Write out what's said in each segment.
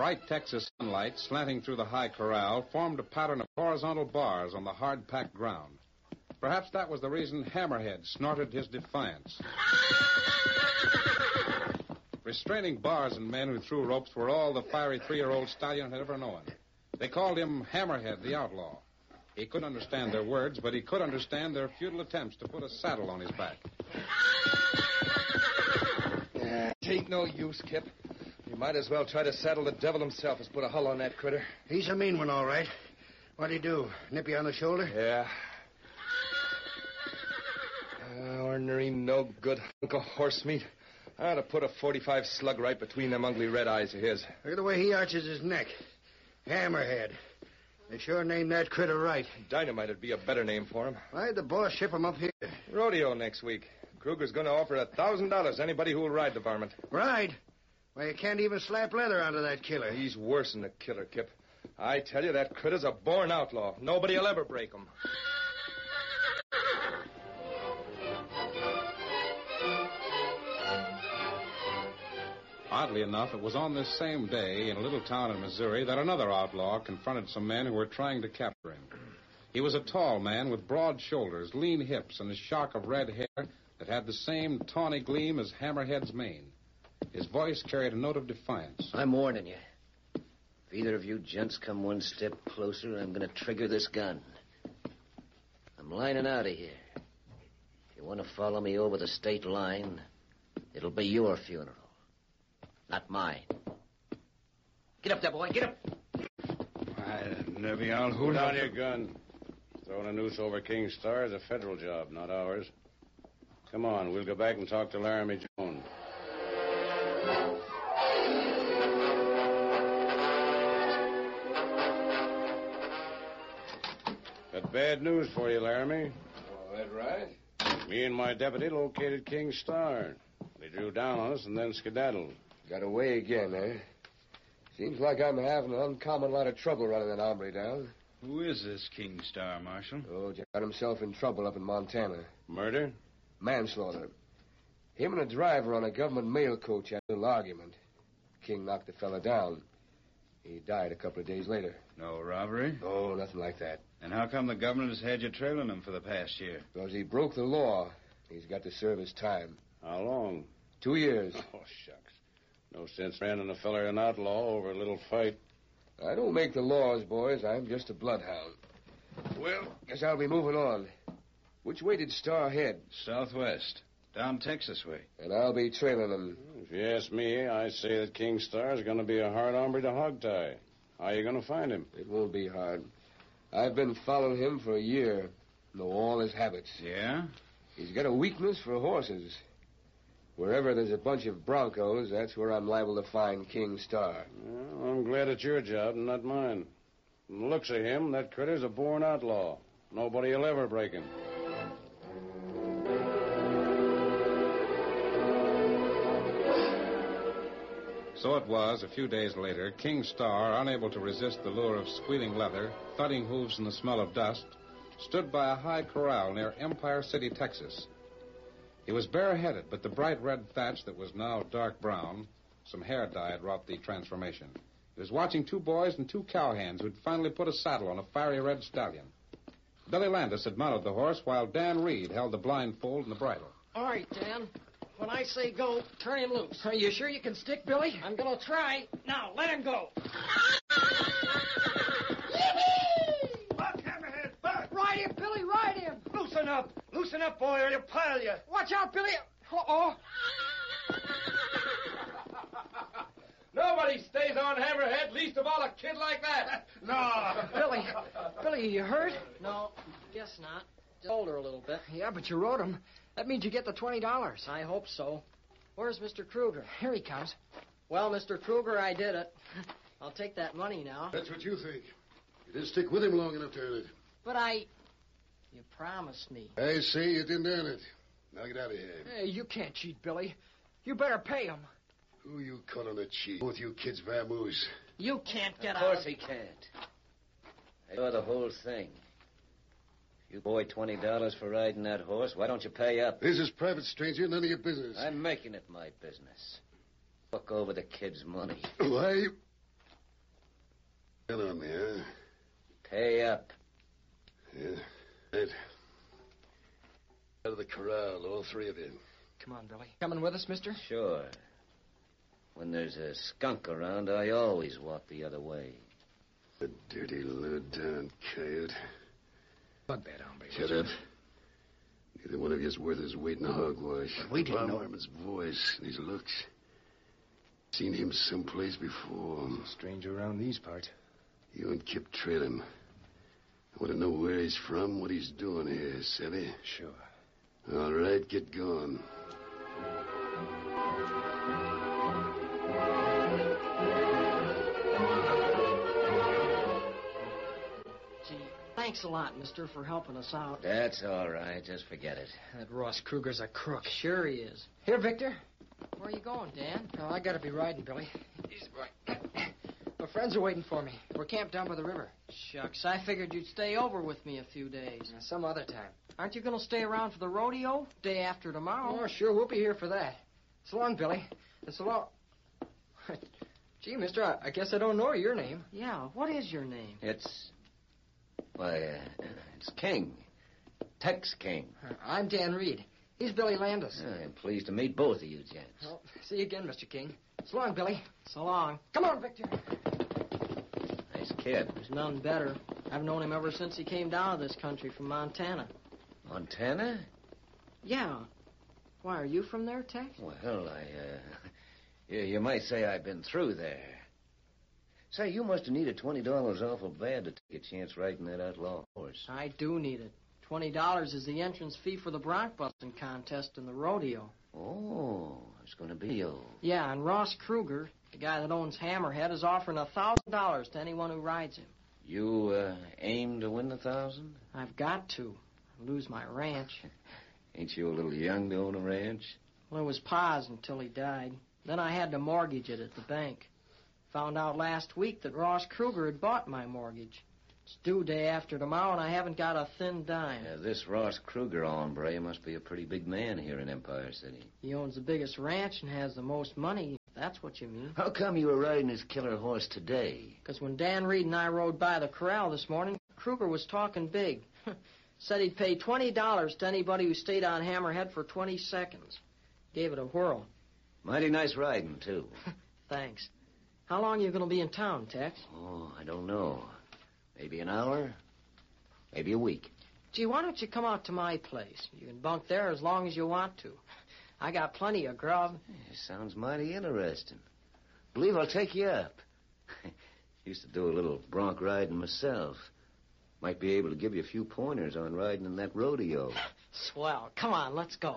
bright Texas sunlight slanting through the high corral formed a pattern of horizontal bars on the hard-packed ground. Perhaps that was the reason Hammerhead snorted his defiance. Restraining bars and men who threw ropes were all the fiery 3-year-old stallion had ever known. They called him Hammerhead, the outlaw. He couldn't understand their words, but he could understand their futile attempts to put a saddle on his back. It ain't no use, Kip. You might as well try to saddle the devil himself as put a hull on that critter. He's a mean one, all right. What'd he do? Nip you on the shoulder? Yeah. Ornery, no good hunk of horse meat. I ought to put a .45 slug right between them ugly red eyes of his. Look at the way he arches his neck. Hammerhead. They sure named that critter right. Dynamite'd be a better name for him. Why'd the boss ship him up here? Rodeo next week. Kruger's going to offer $1,000 to anybody who will ride the varmint. Ride? Why, you can't even slap leather onto that killer. He's worse than a killer, Kip. I tell you, that critter's a born outlaw. Nobody'll ever break him. Oddly enough, it was on this same day in a little town in Missouri that another outlaw confronted some men who were trying to capture him. He was a tall man with broad shoulders, lean hips, and a shock of red hair that had the same tawny gleam as Hammerhead's mane. His voice carried a note of defiance. I'm warning you. If either of you gents come one step closer, I'm going to trigger this gun. I'm lining out of here. If you want to follow me over the state line, it'll be your funeral. Not mine. Get up there, boy. Get up. Nervy owl, hold down your gun. Throwing a noose over King Star is a federal job, not ours. Come on, we'll go back and talk to Laramie Jones. Got bad news for you, Laramie. Oh, that right? Me and my deputy located King Star. They drew down on us and then skedaddled. Got away again, eh? Seems like I'm having an uncommon lot of trouble running that hombre down. Who is this King Star, Marshal? Oh, got himself in trouble up in Montana. Murder? Manslaughter. Him and a driver on a government mail coach had a little argument. King knocked the fella down. He died a couple of days later. No robbery? Oh, nothing like that. And how come the government has had you trailing him for the past year? Because he broke the law. He's got to serve his time. How long? 2 years. Oh, shucks. No sense branding a feller an outlaw over a little fight. I don't make the laws, boys. I'm just a bloodhound. Well, guess I'll be moving on. Which way did Star head? Southwest. Down Texas way. And I'll be trailing him. If you ask me, I say that King Star's going to be a hard hombre to hogtie. How are you going to find him? It won't be hard. I've been following him for a year. Know all his habits. Yeah? He's got a weakness for horses. Wherever there's a bunch of broncos, that's where I'm liable to find King Star. Well, I'm glad it's your job and not mine. From the looks of him, that critter's a born outlaw. Nobody'll ever break him. So it was, a few days later, King Star, unable to resist the lure of squealing leather, thudding hooves, and the smell of dust, stood by a high corral near Empire City, Texas. He was bareheaded, but the bright red thatch that was now dark brown, some hair dye had wrought the transformation. He was watching 2 boys and 2 cowhands who'd finally put a saddle on a fiery red stallion. Billy Landis had mounted the horse while Dan Reed held the blindfold and the bridle. All right, Dan. When I say go, turn him loose. Are you sure you can stick, Billy? I'm going to try. Now, let him go. Yippee! Buck, Hammerhead, Buck! Ride him, Billy, ride him. Loosen up. Loosen up, boy, or he'll pile you. Watch out, Billy. Uh-oh. Nobody stays on Hammerhead, least of all a kid like that. No. Billy, you hurt? No, guess not. Just hold her a little bit. Yeah, but you rode him. That means you get the $20. I hope so. Where's Mr. Kruger? Here he comes. Well, Mr. Kruger, I did it. I'll take that money now. That's what you think. You didn't stick with him long enough to earn it. But You promised me. I see you didn't earn it. Now get out of here. Hey, you can't cheat, Billy. You better pay him. Who you calling a cheat? Both you kids vamoose. You can't get out. Of course he can't. I saw the whole thing. You boy $20 for riding that horse. Why don't you pay up? This is private, stranger. None of your business. I'm making it my business. Fuck over the kid's money. Why? Gun on me, huh? Pay up. Yeah. Right. Out of the corral, all three of you. Come on, Billy. Coming with us, mister? Sure. When there's a skunk around, I always walk the other way. The dirty, low-down coyote. Bug that hombre. Shut up. Neither one of you's worth his weight in hogwash. But we didn't Von know. Marmon's voice and his looks. Seen him someplace before. Stranger around these parts. You and Kip trail him. I want to know where he's from, what he's doing here, savvy? Sure. All right, get going. Gee, thanks a lot, mister, for helping us out. That's all right. Just forget it. That Ross Kruger's a crook. Sure he is. Here, Victor. Where are you going, Dan? Oh, I gotta be riding, Billy. Easy, boy. My friends are waiting for me. We're camped down by the river. Shucks, I figured you'd stay over with me a few days. Some other time. Aren't you going to stay around for the rodeo? Day after tomorrow. Oh, sure, we'll be here for that. So long, Billy. And so long. Gee, mister, I guess I don't know your name. Yeah, what is your name? It's King. Tex King. I'm Dan Reed. He's Billy Landis. I'm pleased to meet both of you gents. Well, see you again, Mr. King. So long, Billy. So long. Come on, Victor. Nice kid. There's none better. I've known him ever since he came down to this country from Montana. Montana? Yeah. Why, are you from there, Tex? Well, you might say I've been through there. Say, you must have needed $20 awful bad to take a chance riding that outlaw horse. I do need it. $20 is the entrance fee for the bronc busting contest and the rodeo. Oh, it's going to be you. Yeah, and Ross Kruger, the guy that owns Hammerhead, is offering $1,000 to anyone who rides him. You aim to win the 1,000? I've got to. Lose my ranch. Ain't you a little young to own a ranch? Well, it was Pa's until he died. Then I had to mortgage it at the bank. Found out last week that Ross Kruger had bought my mortgage. It's due day after tomorrow, and I haven't got a thin dime. This Ross Kruger hombre must be a pretty big man here in Empire City. He owns the biggest ranch and has the most money. That's what you mean. How come you were riding his killer horse today? Because when Dan Reed and I rode by the corral this morning, Kruger was talking big. Said he'd pay $20 to anybody who stayed on Hammerhead for 20 seconds. Gave it a whirl. Mighty nice riding, too. Thanks. How long are you going to be in town, Tex? Oh, I don't know. Maybe an hour. Maybe a week. Gee, why don't you come out to my place? You can bunk there as long as you want to. I got plenty of grub. Sounds mighty interesting. Believe I'll take you up. Used to do a little bronc riding myself. Might be able to give you a few pointers on riding in that rodeo. Swell. Come on, let's go.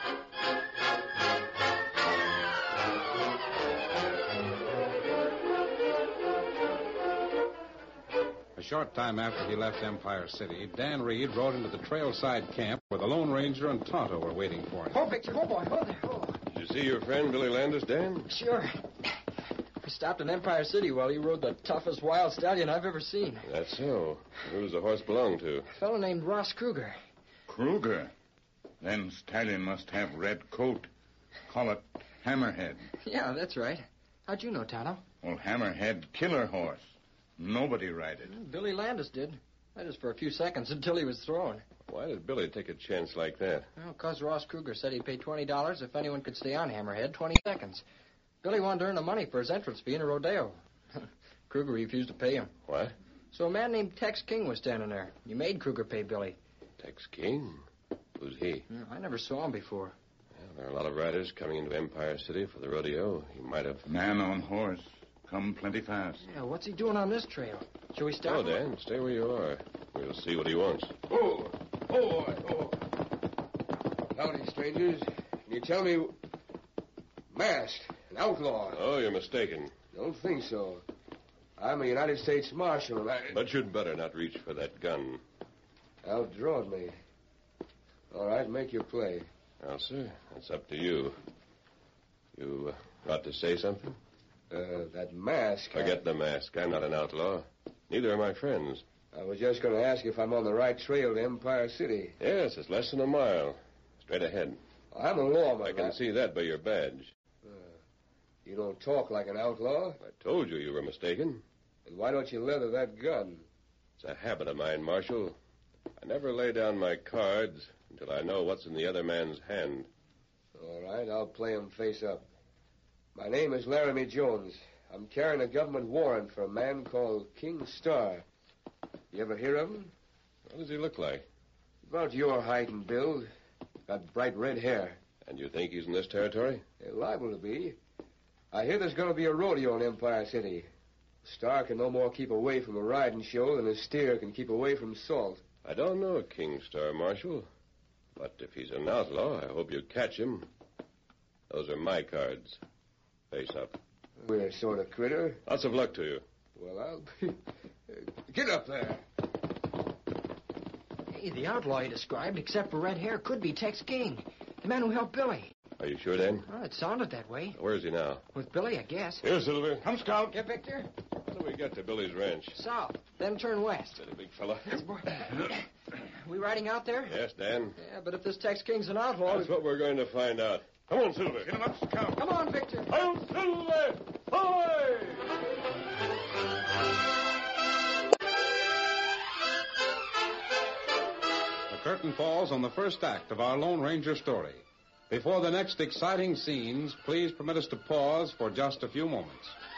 A short time after he left Empire City, Dan Reed rode into the trailside camp where the Lone Ranger and Tonto were waiting for him. Oh, Victor. Oh, boy. Oh, there. Oh. Did you see your friend, Billy Landis, Dan? Sure. We stopped in Empire City while he rode the toughest wild stallion I've ever seen. That's so. Who does the horse belong to? A fellow named Ross Kruger. Kruger? Then stallion must have red coat. Call it Hammerhead. Yeah, that's right. How'd you know, Tonto? Well, Hammerhead killer horse. Nobody ride it. Billy Landis did. That is for a few seconds until he was thrown. Why did Billy take a chance like that? Well, because Ross Kruger said he'd pay $20 if anyone could stay on Hammerhead 20 seconds. Billy wanted to earn the money for his entrance fee in a rodeo. Kruger refused to pay him. What? So a man named Tex King was standing there. He made Kruger pay Billy. Tex King? Who's he? I never saw him before. Well, there are a lot of riders coming into Empire City for the rodeo. He might have... Man on horse. Come plenty fast. Yeah, what's he doing on this trail? Shall we stop? Oh, Dan, stay where you are. We'll see what he wants. Oh, oh. Howdy, strangers. Can you tell me... Masked, an outlaw. Oh, you're mistaken. Don't think so. I'm a United States Marshal, and But you'd better not reach for that gun. Outdrawed me. All right, make your play. Well, sir, that's up to you. You got to say something? That mask... Forget the mask. I'm not an outlaw. Neither are my friends. I was just going to ask if I'm on the right trail to Empire City. Yes, it's less than a mile. Straight ahead. I'm a lawman. I can see that by your badge. You don't talk like an outlaw. I told you you were mistaken. And why don't you leather that gun? It's a habit of mine, Marshal. I never lay down my cards until I know what's in the other man's hand. All right, I'll play 'em face up. My name is Laramie Jones. I'm carrying a government warrant for a man called King Star. You ever hear of him? What does he look like? About your height and build. Got bright red hair. And you think he's in this territory? They're liable to be. I hear there's going to be a rodeo in Empire City. Star can no more keep away from a riding show than a steer can keep away from salt. I don't know King Star, Marshal. But if he's an outlaw, I hope you catch him. Those are my cards. Face up. We're a sort of critter. Lots of luck to you. Well, I'll... Get up there. Hey, the outlaw you described, except for red hair, could be Tex King, the man who helped Billy. Are you sure, then? Well, it sounded that way. Where is he now? With Billy, I guess. Here, Silver. Come, Scout. Yeah, Victor? How do we get to Billy's ranch? South, then turn west. Steady, big fella. We riding out there? Yes, Dan. Yeah, but if this Tex King's an outlaw... That's what we're going to find out. Come on, Silver. Get him up, Scout. Come on, Victor. Hail, Silver! Away! The curtain falls on the first act of our Lone Ranger story. Before the next exciting scenes, please permit us to pause for just a few moments.